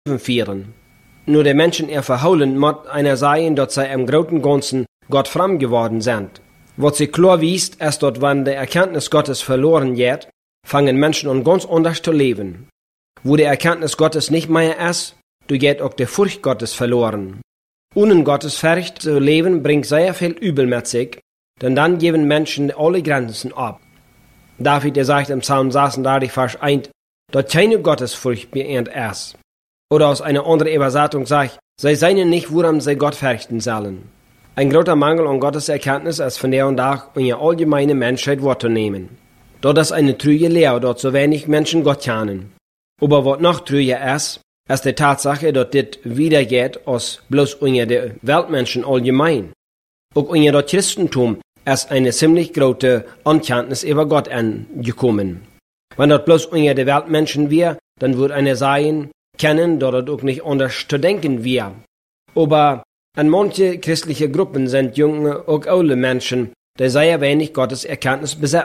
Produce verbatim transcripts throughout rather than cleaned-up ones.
vieren. Nur der Menschen er verhaulen mot einer sein, dort sei im großen Ganzen Gott fremd geworden sind. Was sie klar wiest, erst dort, wann der Erkenntnis Gottes verloren geht, fangen Menschen an ganz anders zu leben. Wo die Erkenntnis Gottes nicht mehr ist, du geht auch der Furcht Gottes verloren. Ohne Gottes Furcht zu leben, bringt sehr viel Übel mit sich, denn dann geben Menschen alle Grenzen ab. David, er sagt im Psalm sechsunddreißig, Vers eins, dort keine Gottesfurcht beehrt ist. Oder aus einer anderen Übersetzung sagt, sie seien nicht, woran sie Gott fürchten sollen. Ein großer Mangel an Gottes Erkenntnis ist von der und Tag in die allgemeine Menschheit wahrzunehmen. Dort ist eine trüge Lehre, dort so wenig Menschen Gott kennen. Aber was noch trüger ist, ist die Tatsache, dass das wiedergeht aus bloß unter den Weltmenschen allgemein. Auch unter das Christentum ist eine ziemlich große Ankenntnis über Gott angekommen. Wenn das bloß unter den Weltmenschen wäre, dann würde einer sagen, kennen, dass das auch nicht anders zu denken wäre. Aber an manche christliche Gruppen sind junge, auch alte Menschen, die sehr wenig Gottes Erkenntnis besitzen.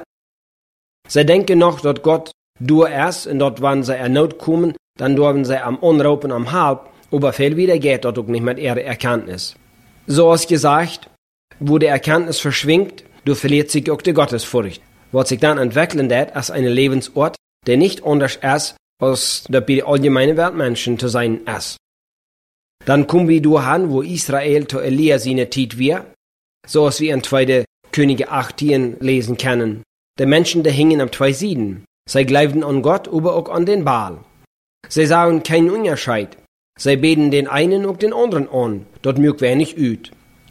Sie denken noch, dass Gott durch ist, und dort, wenn sie erneut kommen, dann dürfen sie am Unraupen am Halb, aber viel wieder geht dort auch nicht mit ihrer Erkenntnis. So ist gesagt, wo die Erkenntnis verschwingt, du verliert sich auch die Gottesfurcht. Was sich dann entwickeln wird, als ein Lebensort, der nicht anders ist, als der bei den allgemeinen Weltmenschen zu sein ist. Dann kommen wir durch, wo Israel zu Elia seine Zeit wir, so als wir in zweite Könige achtzehn lesen können. Die Menschen, die hingen auf zwei Seiten. Sie glaubten an Gott, aber auch an den Baal. Sie sahen keinen Unterschied. Sie beten den einen und den anderen an. Dort mögt wenig üt.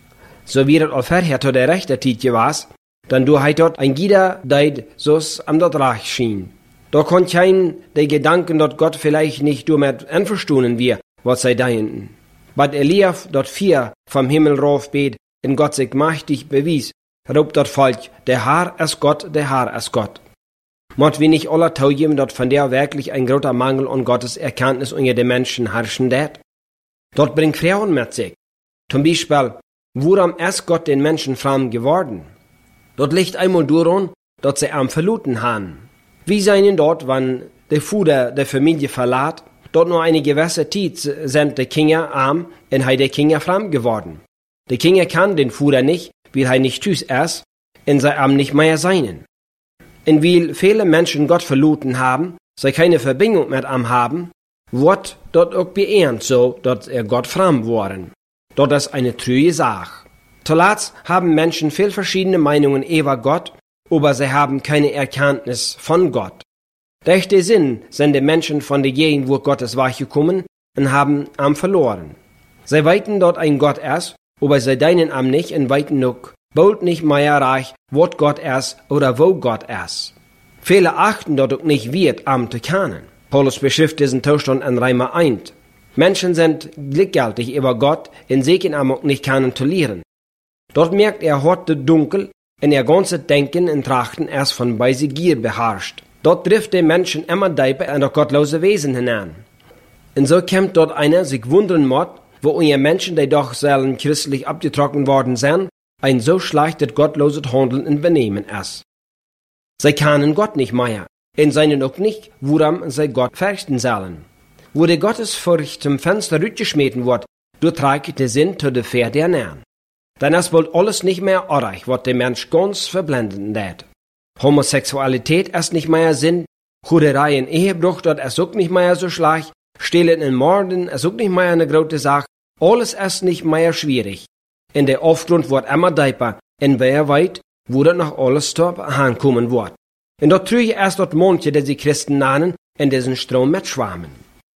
So wie das auch vorher zu der rechten Zeit gewesen, dann du heit dort ein jeder, der so's am dort reich schien. Da kon kein der Gedanken, dort Gott vielleicht nicht nur mit einverstanden wir, was sie dahinten. But Elia dort vier vom Himmel rauf bet, in Gott sich mächtig bewies, robt dort Volk, der Herr ist Gott, der Herr ist Gott. Mott wir nicht aller taugeben, dort von der wirklich ein großer Mangel an Gottes Erkenntnis unter den Menschen herrschen dat? Dort bringt Frauen mit sich. Zum Beispiel, woran ist Gott den Menschen fremd geworden? Dort liegt einmal daran, dass sie am verluten haben. Wie seien dort, wenn der Vater der Familie verlässt, dort nur eine gewisse Zeit sind die Kinder arm und hei die Kinder fremd geworden. Die Kinder kann den Vater nicht, weil er nicht tüß ist, und sei am nicht mehr seinen. Und weil viele Menschen Gott verluten haben, sei keine Verbindung mit ihm haben, wird dort auch beehrt so, dass er Gott fremd waren. Dort ist eine trüge Sache. Zuletzt haben Menschen viel verschiedene Meinungen über Gott, aber sie haben keine Erkenntnis von Gott. Durch den Sinn sind die Menschen von der Gegend, wo Gottes Weich gekommen, und haben am verloren. Sie weiten dort ein Gott ist, aber sie deinen am nicht und weiten noch bald nicht mehr reich, was Gott ist oder wo Gott ist. Viele achten dort auch nicht wird, am zu kennen. Paulus beschrift diesen Zustand in Römer eins. Menschen sind gleichgültig über Gott und sehen am auch nicht kennen zu lehren. Dort merkt er heute dunkel, und ihr ganzes Denken und Trachten erst von weise Gier beherrscht. Dort trifft der Menschen immer tiefer in das gottlose Wesen hinein. Und so kommt dort einer sich wundern mod, wo unter Menschen, die doch selten christlich abgetrocknet worden sind, ein so schlechtes gottloses Handeln und Benehmen ist. Sie kennen Gott nicht mehr, und seien auch nicht, woran sie Gott fürchten sollen. Wo die Gottesfurcht zum Fenster rütgeschmieden wird, du trägt der Sinn zu der Pferde ernähren. Dann ist wohl alles nicht mehr ordentlich, was der Mensch ganz verblenden lädt. Homosexualität ist nicht mehr Sinn, Huderei in Ehebruch, dort ist auch nicht mehr so schlecht, Stehlen in Morden ist auch nicht mehr eine große Sache, alles ist nicht mehr schwierig. In der Aufgrund wird immer tiefer, und wer weiß, wo das noch alles dort ankommen wird. Und dort trüge erst dort manche, die sie Christen nennen, in diesen Strom mitschwammen.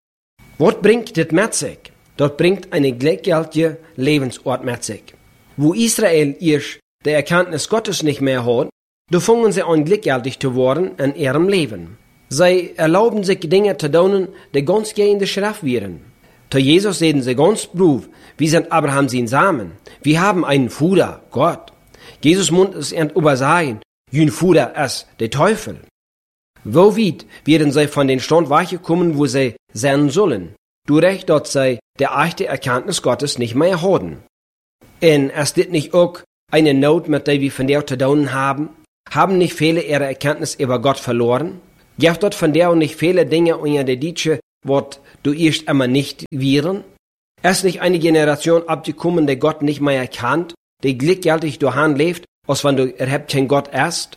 Was bringt das mit sich? Dort bringt eine gleichgültige Lebensort mit sich. Wo Israel erst der Erkenntnis Gottes nicht mehr hat, da fangen sie an gleichgültig zu werden in ihrem Leben. Sie erlauben sich Dinge zu tun, die ganz gegen die Schrift wären. Zu Jesus sehen sie ganz brav, wie sind Abraham sein Samen. Wir haben einen Vater, Gott. Jesus Mund ist erst übersagen, jün Vater ist der Teufel. Wo weit werden sie von den Stand weichgekommen, wo sie sein sollen, durch dort sie der echte Erkenntnis Gottes nicht mehr haben. Und ist das nicht auch eine Not, mit der wir von der zu tun haben? Haben nicht viele ihre Erkenntnis über Gott verloren? Gibt dort von der und nicht viele Dinge unter der Ditsche wird du erst einmal nicht wären? Erst nicht eine Generation abgekommen, der Gott nicht mehr erkannt, der gleichgültig durch Hand lebt, als wenn du erhebt kein Gott erst?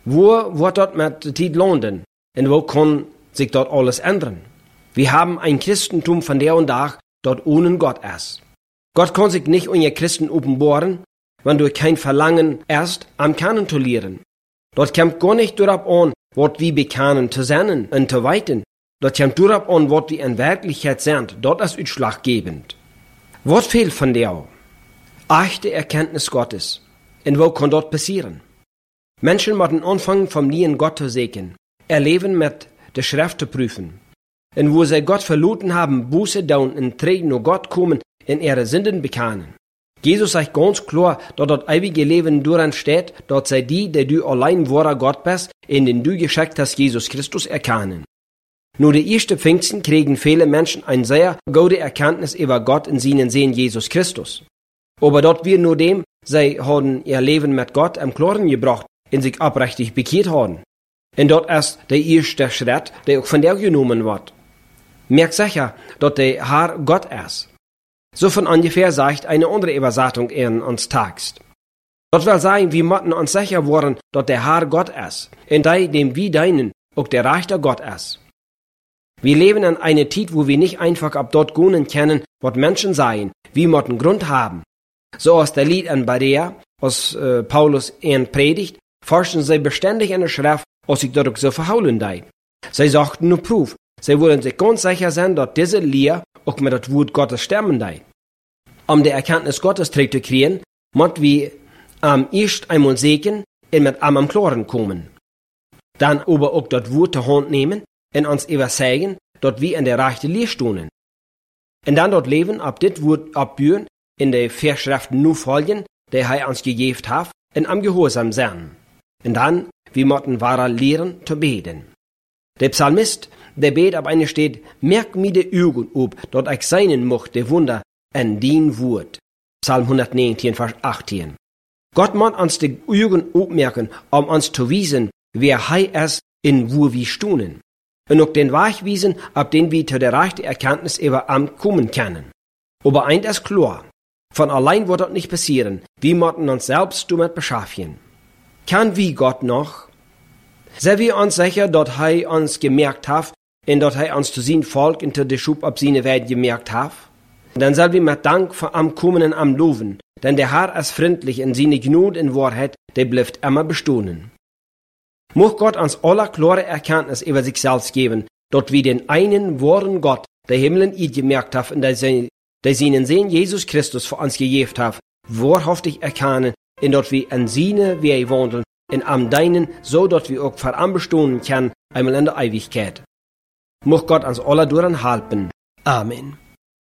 Wo wird dort mit der Zeit lohnen? Und wo kann sich dort alles ändern? Wir haben ein Christentum von der und Tag, dort ohne Gott erst. Gott kann sich nicht unter Christen offenbaren, wenn du kein Verlangen erst am Kannen zu lehren. Dort kommt gar nicht darauf an, was wir bekennen zu sein und zu weiten. Dort kommt darauf an, was wir in Wirklichkeit sind. Dort ist ausschlaggebend. Was fehlt von dir? Echte Erkenntnis Gottes. Und wo kann dort passieren? Menschen müssen anfangen, vom Lieben Gott zu sehen, erleben mit der Schrift zu prüfen. Und wo sie Gott verloren haben, Buße tun und treten nur Gott kommen, in ihre Sünden bekennen. Jesus sagt ganz klar, dass das ewige Leben daran steht, dass sei die, der du allein wahrer Gott bist, in den du geschickt hast, Jesus Christus erkennen. Nur die ersten Pfingsten kriegen viele Menschen eine sehr gute Erkenntnis über Gott in seinen Sehen Jesus Christus. Aber dort wir nur dem, sie haben ihr Leben mit Gott im Klaren gebracht, in sich aufrichtig bekehrt haben. Und dort ist der erste Schritt, der auch von dir genommen wird. Merk sicher, dass der Herr Gott ist. So von ungefähr sagt eine andere Übersetzung in uns Text. Das will sagen, wir müssen uns sicher werden, dass der Herr Gott ist, und der, dem wir dienen, auch der rechte Gott ist. Wir leben in einer Zeit, wo wir nicht einfach ab dort gehen können, was Menschen sagen, wir müssen Grund haben. So aus der Lied an Berea, aus äh, Paulus in Predigt, forschen sie beständig in der Schrift, als sich dort auch so verhaulen sei. Sie sagten nur Proof, sie wollen sich ganz sicher sein, dass diese Lehre auch mit das Wort Gottes stimmen sei. Um die Erkenntnis Gottes zu kriegen, müssen wir am erst einmal sehen und mit einem am Klaren kommen. Dann aber auch das Wort zur Hand nehmen und uns überzeugen, dass wir in der rechten Lehre stehen. Und dann dort leben, ab dit Wort abbühren, in der Verschriften nur folgen, der er uns gegeben hat, und am Gehorsam sein. Und dann, wir müssen wahrer lehren zu beten. Der Psalmist, der bet ab eine steht, merk mir die Augen ob, dort ich seinen mocht, der Wunder an din Wort. Psalm hundertneunzehn, Vers achtzehn. Gott muss uns die Augen aufmerken, um uns zu wiesen, wer er ist, in wo wir stehen. Und auch den Weg wiesen, ab den wir zu der rechten Erkenntnis über am kommen können. Aber eins ist klar, von allein wird das nicht passieren, wir müssen uns selbst damit beschaffen. Kann wie Gott noch? Sind wir uns sicher, dass er uns gemerkt hat, und dass er uns zu sein Volk into der Schub ab seine Welt gemerkt hat? Dann sollen wir mit Dank vor am Kommen am loben, denn der Herr ist freundlich und seine Gnade in Wahrheit, der bleibt immer bestehen. Mocht Gott uns aller klare Erkenntnis über sich selbst geben, dass wir den einen wahren Gott, der Himmel und Erde gemerkt hat, und der, der seinen Sohn Jesus Christus für uns gegeben hat, wahrhaftig erkennen, und dass wir an seine Wege wandeln, und am deinen, so dass wir auch vor am bestehen können, einmal in der Ewigkeit. Mocht Gott uns alle daran halten. Amen.